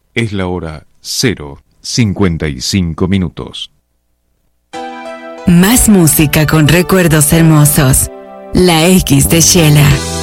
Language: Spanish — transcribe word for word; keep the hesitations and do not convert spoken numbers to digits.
Es la hora cero cincuenta y cinco minutos. Más música con recuerdos hermosos. La X de Shela.